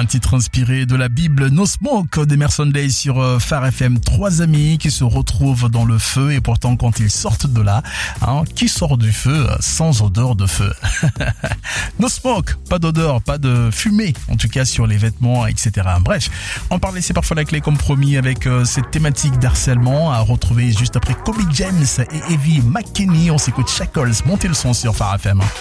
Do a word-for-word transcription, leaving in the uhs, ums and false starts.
Un titre inspiré de la Bible, No Smoke d'Emerson Day sur Phare F M. Trois amis qui se retrouvent dans le feu et pourtant quand ils sortent de là, hein, qui sort du feu sans odeur de feu? No Smoke, pas d'odeur, pas de fumée, en tout cas sur les vêtements, et cetera. Bref, on parlait, c'est parfois la clé comme promis avec euh, cette thématique d'harcèlement à retrouver juste après Kobe James et Evie McKinney. On s'écoute Shackles, montez le son sur Phare F M.